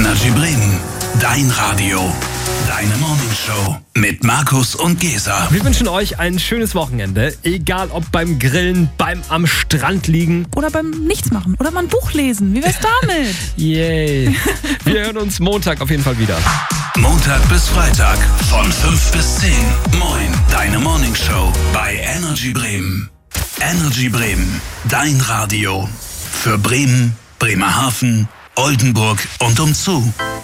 Energy Bremen, dein Radio, deine Morningshow mit Markus und Gesa. Wir wünschen euch ein schönes Wochenende, egal ob beim Grillen, beim am Strand liegen oder beim Nichtsmachen oder mal ein Buch lesen. Wie wär's damit? Yay. Wir hören uns Montag auf jeden Fall wieder. Montag bis Freitag von 5 bis 10. Moin, deine Morningshow bei Energy Bremen. Energy Bremen, dein Radio. Für Bremen, Bremerhaven, Oldenburg und umzu.